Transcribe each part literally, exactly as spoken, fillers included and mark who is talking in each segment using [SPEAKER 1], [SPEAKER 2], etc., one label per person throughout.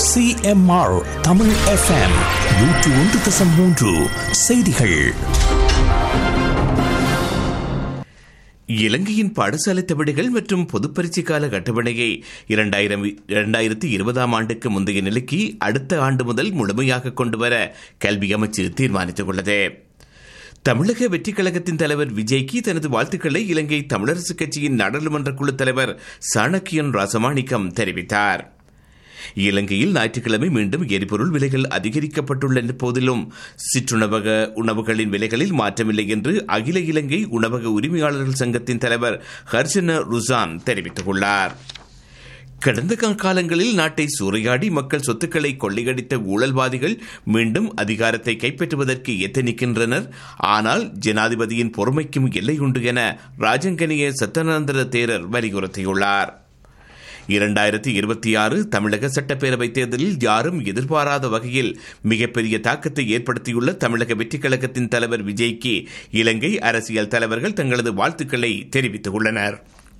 [SPEAKER 1] C M R Tamil F M நூற்று ஒன்று தசம் மூன்று செய்திகள்.
[SPEAKER 2] இலங்கையின் பாடசாலை தவணைகள் மற்றும் பொதுப்பரீட்சை கால அட்டவணையை இரண்டாயிரம் இரண்டாயிரத்தி இருபதாம் ஆண்டுக்கு முந்தைய நிலைக்கு அடுத்த ஆண்டு முதல் முழுமையாக கொண்டுவர கல்வி அமைச்சு தீர்மானித்துள்ளது. தமிழக வெற்றிக் கழகத்தின் தலைவர் விஜய்க்கு தனது வாழ்த்துக்களை இலங்கை தமிழரசு கட்சியின் நாடாளுமன்ற குழு தலைவர் சாணக்கியன் ராசமாணிக்கம் தெரிவித்தார். இலங்கையில் ஞாயிற்றுக்கிழமை மீண்டும் எரிபொருள் விலைகள் அதிகரிக்கப்பட்டுள்ள போதிலும் சிற்றுணவக உணவுகளின் விலைகளில் மாற்றமில்லை என்று அகில இலங்கை உணவக உரிமையாளர்கள் சங்கத்தின் தலைவர் ஹர்ஷன ருசான் தெரிவித்துள்ளார். கடந்த காலங்களில் நாட்டை சூறையாடி மக்கள் சொத்துக்களை கொள்ளையடித்த ஊழல்வாதிகள் மீண்டும் அதிகாரத்தை கைப்பற்றுவதற்கு எத்தனிக்கின்றனர். ஆனால் ஜனாதிபதியின் பொறுமைக்கும் எல்லை உண்டு என ராஜங்கனிய சத்தானந்த தேரர் வலியுறுத்தியுள்ளார். இரண்டாயிரத்தி இருபத்தி ஆறு தமிழக சட்டப்பேரவைத் தேர்தலில் யாரும் எதிர்பாராத வகையில் மிகப்பெரிய தாக்கத்தை ஏற்படுத்தியுள்ள தமிழக வெற்றிக் கழகத்தின் தலைவர் விஜய்க்கு இலங்கை அரசியல் தலைவர்கள் தங்களது வாழ்த்துக்களை தெரிவித்துள்ளனர்.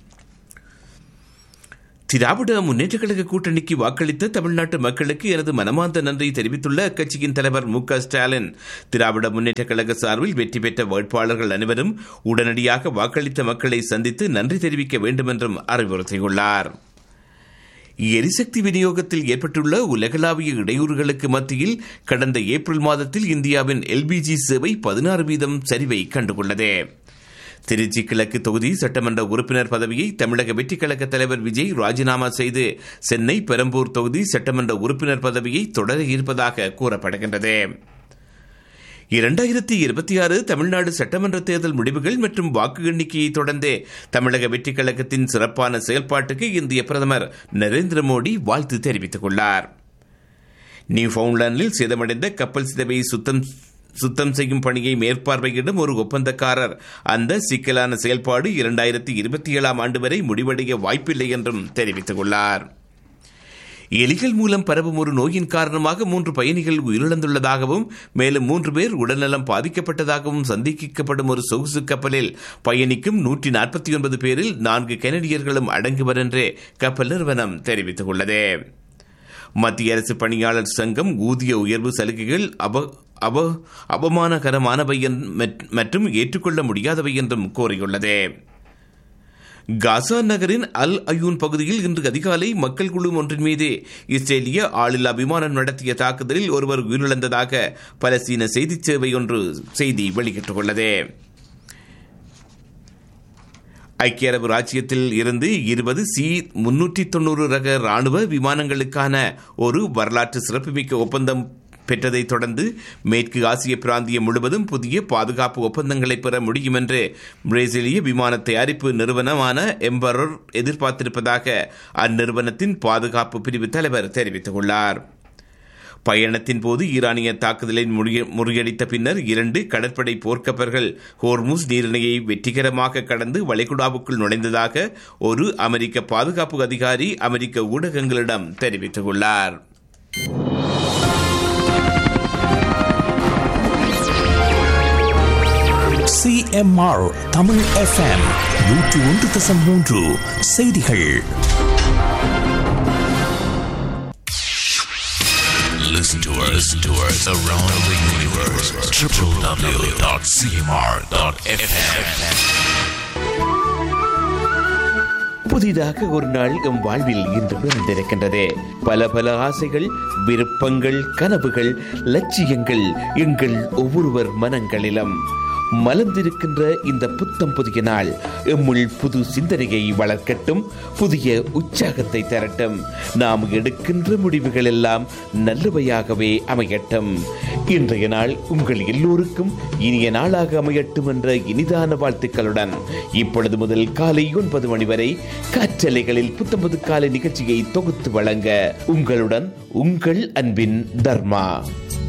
[SPEAKER 2] திராவிட முன்னேற்றக் கழக கூட்டணிக்கு வாக்களித்த தமிழ்நாட்டு மக்களுக்கு எனது மனமார்ந்த நன்றி தெரிவித்துள்ள அக்கட்சியின் தலைவர் மு க ஸ்டாலின், திராவிட முன்னேற்றக் கழக சார்பில் வெற்றி பெற்ற வேட்பாளர்கள் அனைவரும் உடனடியாக வாக்களித்த மக்களை சந்தித்து நன்றி தெரிவிக்க வேண்டும் என்றும் அறிவுறுத்தியுள்ளார். எரிசக்தி விநியோகத்தில் ஏற்பட்டுள்ள உலகளாவிய இடையூறுகளுக்கு மத்தியில் கடந்த ஏப்ரல் மாதத்தில் இந்தியாவின் எல்பிஜி சேவை பதினாறு வீதம் சரிவை கண்டுள்ளது. திருச்சி கிழக்கு தொகுதி சட்டமன்ற உறுப்பினர் பதவியை தமிழக வெற்றிக் கழக தலைவர் விஜய் ராஜினாமா செய்து சென்னை பெரம்பூர் தொகுதி சட்டமன்ற உறுப்பினர் பதவியை தொடர இருப்பதாக கூறப்படுகின்றது. இரண்டாயிரத்தி இருபத்தி ஆறு தமிழ்நாடு சட்டமன்ற தேர்தல் முடிவுகள் மற்றும் வாக்கு எண்ணிக்கையை தொடர்ந்து தமிழக வெற்றிக் கழகத்தின் சிறப்பான செயல்பாட்டுக்கு இந்திய பிரதமர் நரேந்திர மோடி வாழ்த்து தெரிவித்துள்ளார். நியூ ஃபவுண்ட்லாண்டில் சேதமடைந்த கப்பல் சிதைவை சுத்தம் சுத்தம் செய்யும் பணியை மேற்பார்வையிடும் ஒரு ஒப்பந்தக்காரர் அந்த சிக்கலான செயல்பாடு இரண்டாயிரத்தி இருபத்தி ஏழாம் ஆண்டு வரை முடிவடைய வாய்ப்பில்லை என்றும் தெரிவித்துள்ளார். எலிகள் மூலம் பரவும் ஒரு நோயின் காரணமாக மூன்று பயணிகள் உயிரிழந்துள்ளதாகவும் மேலும் மூன்று பேர் உடல்நலம் பாதிக்கப்பட்டதாகவும் சந்தேகிக்கப்படும் ஒரு சொகுசு கப்பலில் பயணிக்கும் நூற்றி நாற்பத்தி ஒன்பது பேரில் நான்கு கனடியர்களும் அடங்குவர் என்று கப்பல் நிறுவனம் தெரிவித்துள்ளது. மத்திய அரசு பணியாளர் சங்கம் ஊதிய உயர்வு சலுகைகள் அப அவ அவமானகரமானவை மற்றும் ஏற்றுக்கொள்ள முடியாதவை என்றும் கூறியுள்ளது. காசா நகரின் அல் அயூன் பகுதியில் இன்று அதிகாலை மக்கள் குழு ஒன்றின் மீது இஸ்ரேலிய ஆளில்லா விமானம் நடத்திய தாக்குதலில் ஒருவர் உயிரிழந்ததாக பலஸ்தீன செய்தி சேவை ஒன்று செய்தி வெளியிட்டுள்ளது. ஐக்கிய அரபு ராச்சியத்தில் இருந்து இருபது சி முன்னூற்றி தொன்னூறு ரக ராணுவ விமானங்களுக்கான ஒரு வரலாற்று சிறப்புமிக்க ஒப்பந்தம் பெற்றதை தொடர்ந்து மேற்கு ஆசிய பிராந்தியம் முழுவதும் புதிய பாதுகாப்பு ஒப்பந்தங்களை பெற முடியும் என்று பிரேசிலிய விமான தயாரிப்பு நிறுவனமான எம்பரர் எதிர்பார்த்திருப்பதாக அந்நிறுவனத்தின் பாதுகாப்பு பிரிவு தலைவர் தெரிவித்துள்ளார். பயணத்தின் போது ஈரானிய தாக்குதலை முறியடித்த பின்னர் இரண்டு கடற்படை போர்க்கப்பல்கள் ஹோர்முஸ் நீரிணையை வெற்றிகரமாக கடந்து வளைகுடாவுக்குள் நுழைந்ததாக ஒரு அமெரிக்க பாதுகாப்பு அதிகாரி அமெரிக்க ஊடகங்களிடம் தெரிவித்துள்ளார்.
[SPEAKER 1] C M R Tamil F M நூற்று ஒன்று தசம் மூன்று செய்திகள்.
[SPEAKER 3] Listen to us, listen to us around the universe. w w w dot c m r dot f m.
[SPEAKER 2] புதிதாக ஒரு நாள் எம் வாழ்வில் இன்று பிறந்திருக்கின்றது. பல பல ஆசைகள், விருப்பங்கள், கனவுகள், லட்சியங்கள் எங்கள் ஒவ்வொருவர் மனங்களிலும் மலர்ந்திருக்கின்ற இந்த புத்தம் புதிய நாள் எம்முள் புது சிந்தனையை வளர்க்கட்டும், புதிய உற்சாகத்தை தரட்டும். நாம் எடுக்கின்ற முடிவுகள் எல்லாம் நல்லவையாகவே அமையட்டும். இன்றைய நாள் உங்கள் எல்லோருக்கும் இனிய நாளாக அமையட்டும் என்ற இனிதான வாழ்த்துக்களுடன் இப்பொழுது முதல் காலை ஒன்பது மணி வரை காற்றலைகளில் புத்தம்பது காலை நிகழ்ச்சியை தொகுத்து வழங்க உங்களுடன் உங்கள் அன்பின் தர்மா.